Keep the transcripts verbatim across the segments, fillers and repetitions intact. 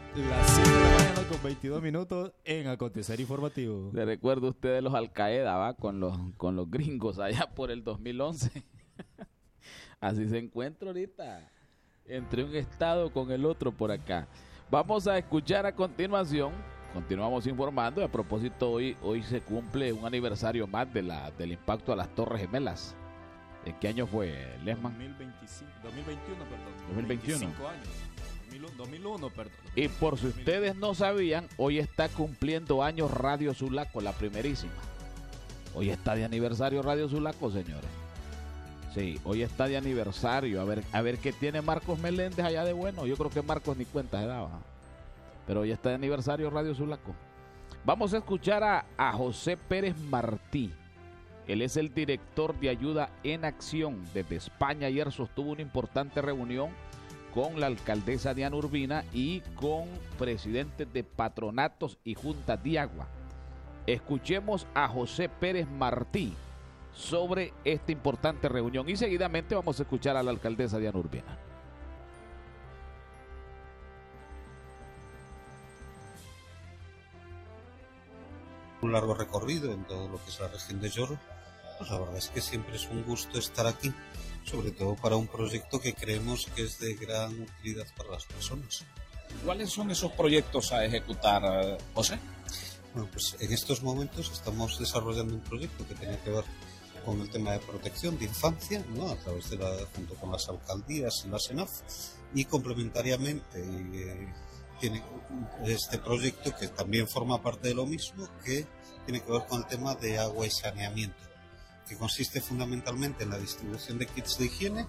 Las siete de la mañana con veintidós minutos en Acontecer Informativo. ¿Se recuerda usted de los Al-Qaeda, va? Con los, con los gringos allá por el dos mil once. Así se encuentra ahorita entre un estado con el otro por acá. Vamos a escuchar a continuación. Continuamos informando. A propósito, hoy, hoy se cumple un aniversario más de la, del impacto a las Torres Gemelas. ¿En qué año fue, Lesman? dos mil veinticinco, dos mil veintiuno, perdón. dos mil veintiuno. veinticinco años. dos mil uno, perdón. Y por si ustedes no sabían, hoy está cumpliendo años Radio Sulaco, la primerísima. Hoy está de aniversario Radio Sulaco, señores. Sí, hoy está de aniversario. A ver, a ver qué tiene Marcos Meléndez allá de bueno. Yo creo que Marcos ni cuenta se daba. Pero hoy está de aniversario Radio Sulaco. Vamos a escuchar a, a José Pérez Martí. Él es el director de Ayuda en Acción desde España. Ayer sostuvo una importante reunión con la alcaldesa Diana Urbina y con presidentes de patronatos y juntas de agua. Escuchemos a José Pérez Martí sobre esta importante reunión y seguidamente vamos a escuchar a la alcaldesa Diana Urbina. Un largo recorrido en todo lo que es la región de Lloro. Pues la verdad es que siempre es un gusto estar aquí, sobre todo para un proyecto que creemos que es de gran utilidad para las personas. ¿Cuáles son esos proyectos a ejecutar, José? Bueno, pues en estos momentos estamos desarrollando un proyecto que tiene que ver con el tema de protección de infancia, ¿no? A través de la, junto con las alcaldías y la SENAF, y complementariamente eh, tiene este proyecto que también forma parte de lo mismo, que tiene que ver con el tema de agua y saneamiento, que consiste fundamentalmente en la distribución de kits de higiene,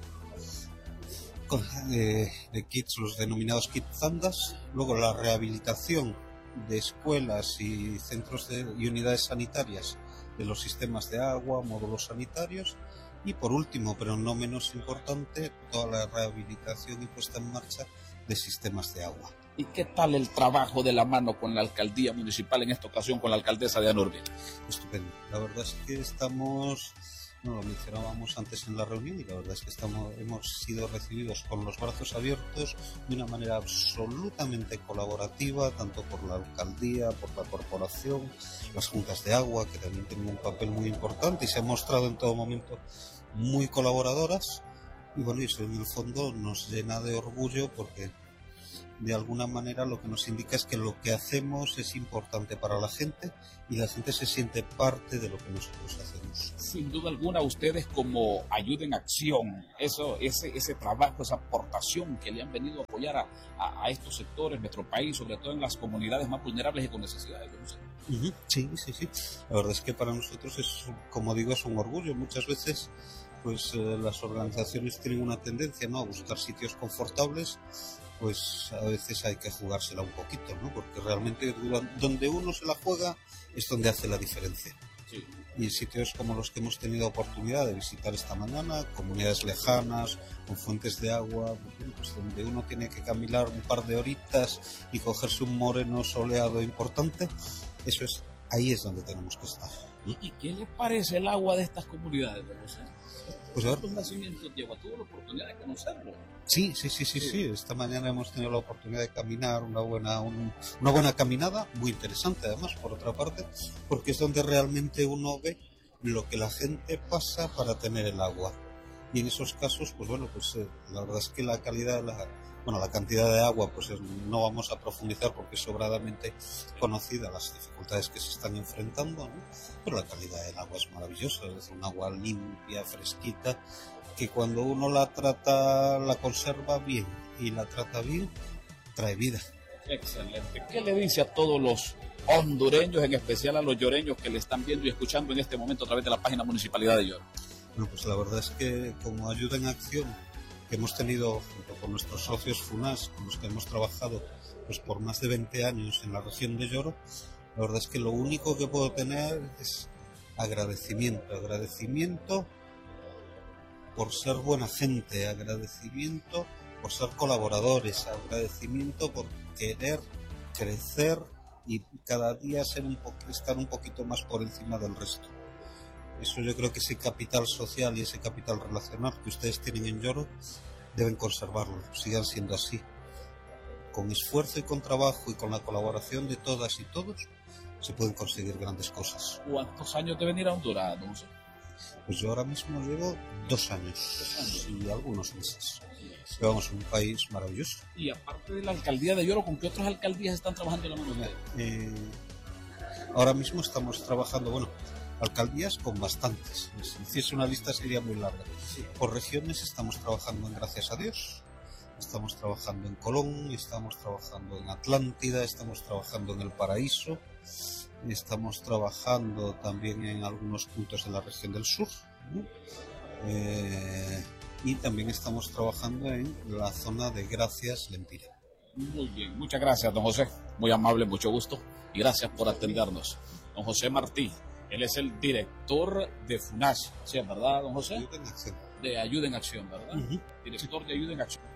con, eh, de kits, los denominados kits zandas, luego la rehabilitación de escuelas y centros de, y unidades sanitarias de los sistemas de agua, módulos sanitarios, y por último, pero no menos importante, toda la rehabilitación y puesta en marcha de sistemas de agua. ¿Y qué tal el trabajo de la mano con la alcaldía municipal, en esta ocasión con la alcaldesa Diana Urbina? Estupendo. La verdad es que estamos, no lo mencionábamos antes en la reunión, y la verdad es que estamos, hemos sido recibidos con los brazos abiertos de una manera absolutamente colaborativa, tanto por la alcaldía, por la corporación, las juntas de agua, que también tienen un papel muy importante y se han mostrado en todo momento muy colaboradoras. Y bueno, eso en el fondo nos llena de orgullo porque de alguna manera lo que nos indica es que lo que hacemos es importante para la gente y la gente se siente parte de lo que nosotros hacemos. Sin duda alguna, ustedes como Ayuda en Acción, eso, ese, ese trabajo, esa aportación que le han venido a apoyar a, a, a estos sectores, nuestro país, sobre todo en las comunidades más vulnerables y con necesidades. Uh-huh. Sí, sí, sí. La verdad es que para nosotros es, como digo, es un orgullo. Muchas veces pues eh, las organizaciones tienen una tendencia, ¿no?, a buscar sitios confortables. Pues a veces hay que jugársela un poquito, ¿no? Porque realmente donde uno se la juega es donde hace la diferencia. Sí. Y sitios como los que hemos tenido oportunidad de visitar esta mañana, comunidades lejanas, con fuentes de agua, pues donde uno tiene que caminar un par de horitas y cogerse un moreno soleado importante, eso es, ahí es donde tenemos que estar, ¿no? ¿Y qué les parece el agua de estas comunidades, José? Pues a ver. ¿Estos nacimientos lleva tuvo la oportunidad de conocerlo? Sí, sí, sí, sí, sí. Esta mañana hemos tenido la oportunidad de caminar una buena, un, una buena caminada, muy interesante además, por otra parte, porque es donde realmente uno ve lo que la gente pasa para tener el agua. Y en esos casos, pues bueno, pues eh, la verdad es que la calidad, la, bueno, la cantidad de agua, pues es, no vamos a profundizar porque es sobradamente conocida las dificultades que se están enfrentando, ¿no? Pero la calidad del agua es maravillosa, es decir, un agua limpia, fresquita, que cuando uno la trata, la conserva bien y la trata bien, trae vida. Excelente. ¿Qué le dice a todos los hondureños, en especial a los lloreños que le están viendo y escuchando en este momento a través de la página Municipalidad de Lloro? Bueno, pues la verdad es que como Ayuda en Acción, que hemos tenido junto con nuestros socios FUNAS, con los que hemos trabajado pues por más de veinte años en la región de Lloro, la verdad es que lo único que puedo tener es agradecimiento, agradecimiento por ser buena gente, agradecimiento por ser colaboradores, agradecimiento por querer crecer y cada día ser un po- estar un poquito más por encima del resto. Eso yo creo que ese capital social y ese capital relacional que ustedes tienen en Lloro deben conservarlo, sigan siendo así. con esfuerzo y con trabajo y con la colaboración de todas y todos, se pueden conseguir grandes cosas. ¿Cuántos años de venir a Honduras, don José? Pues yo ahora mismo llevo dos años, Dos años. y algunos meses. Llevamos un país maravilloso. Y aparte de la alcaldía de Lloro, ¿con qué otras alcaldías están trabajando en la mano de ustedes? Eh, ahora mismo estamos trabajando, bueno, alcaldías con bastantes. Si hiciese una lista sería muy larga. Por regiones estamos trabajando en Gracias a Dios, estamos trabajando en Colón, estamos trabajando en Atlántida, estamos trabajando en El Paraíso, estamos trabajando también en algunos puntos de la región del sur, ¿no? eh, y también estamos trabajando en la zona de Gracias Lempira. Muy bien, muchas gracias, don José. Muy amable, mucho gusto. Y gracias por atendernos. Don José Martí, él es el director de FUNASH. ¿Sí es verdad, don José? Ayuda en acción. De Ayuda en Acción, ¿verdad? Uh-huh. Director de Ayuda en Acción.